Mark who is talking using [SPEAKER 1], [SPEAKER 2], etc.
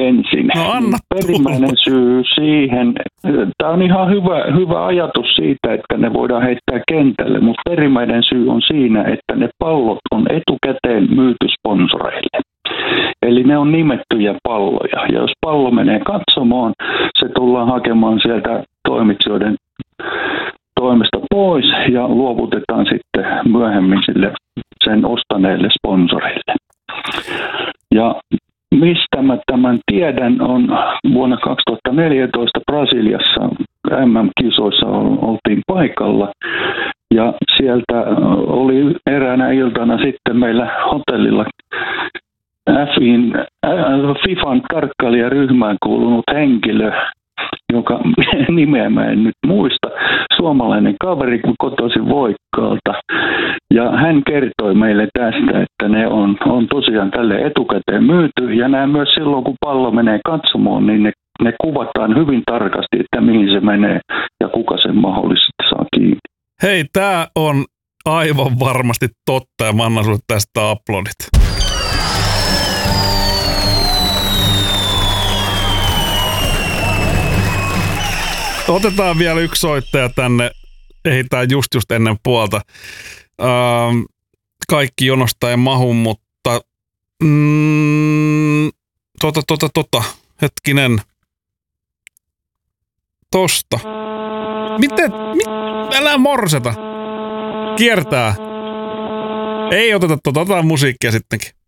[SPEAKER 1] ensin.
[SPEAKER 2] No anna
[SPEAKER 1] Perimmäinen syy siihen, tämä on ihan hyvä ajatus siitä, että ne voidaan heittää kentälle, mutta perimmäinen syy on siinä, että ne pallot on etukäteen myyty sponsoreille. Eli ne on nimettyjä palloja, ja jos pallo menee katsomoon, se tullaan hakemaan sieltä toimitsijoiden toimesta pois ja luovutetaan sitten myöhemmin sille sen ostaneelle sponsorille. Ja mistä mä tämän tiedän, on vuonna 2014 Brasiliassa MM-kisoissa oltiin paikalla. Ja sieltä oli eräänä iltana sitten meillä hotellilla FIFAn tarkkailijaryhmään kuulunut henkilö, joka nimeä mä en nyt muista, suomalainen kaveri kotoisin Voikkaalta. Ja hän kertoi meille tästä, että ne on tosiaan tälle etukäteen myyty. Ja nämä myös silloin, kun pallo menee katsomoon, niin ne kuvataan hyvin tarkasti, että mihin se menee ja kuka sen mahdollisesti saa kiinni.
[SPEAKER 2] Hei, tää on aivan varmasti totta ja mä annan sulle tästä aplodit. Otetaan vielä yksi soittaja tänne. Ehditään just ennen puolta. Kaikki jonosta ei mahu, mutta hetkinen. Tosta. Älä morseta. Kiertää. Ei oteta otetaan musiikkia sittenkin.